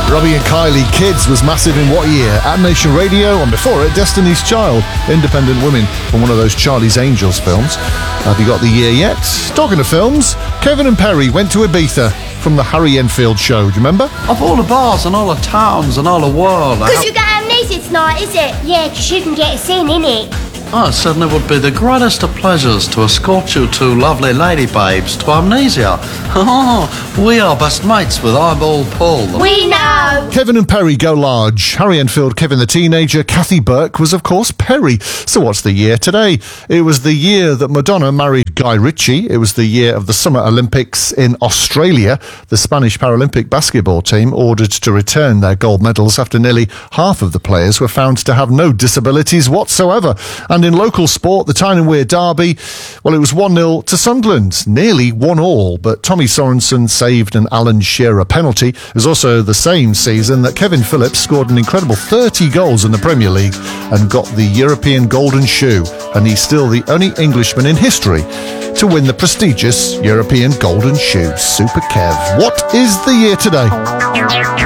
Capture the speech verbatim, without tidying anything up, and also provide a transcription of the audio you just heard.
Robbie and Kylie, Kids was massive in what year? At Nation Radio, and before it, Destiny's Child, Independent Women, from one of those Charlie's Angels films. Have you got the year yet? Talking of films, Kevin and Perry went to Ibiza from the Harry Enfield show, do you remember? Of all the bars and all the towns and all the world. Because you got amnesia tonight, is it? Yeah, because you can get us in, innit? I said it would be the greatest of pleasures to escort you two lovely lady babes to Amnesia. We are best mates with Eyeball Paul. We know! Kevin and Perry go large. Harry Enfield, Kevin the teenager, Kathy Burke was, of course, Perry. So what's the year today? It was the year that Madonna married Guy Ritchie. It was the year of the Summer Olympics in Australia. The Spanish Paralympic basketball team ordered to return their gold medals after nearly half of the players were found to have no disabilities whatsoever. And in local sport, the Tyne and Wear derby, well, it was one nil to Sunderland, nearly one all, but Tommy Sorensen saved an Alan Shearer penalty. It was also the same season that Kevin Phillips scored an incredible thirty goals in the Premier League and got the European Golden Shoe, and he's still the only Englishman in history to win the prestigious European Golden Shoe. Super Kev. What is the year today?